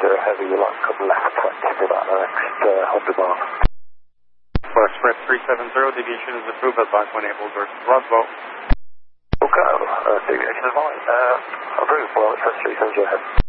Heavy, you'll like to come left 20 for about the next 100 miles. For Express 370, deviation is approved at 5.8 versus Roswell. Okay, deviation is fine. Approved, well, Express 370 ahead.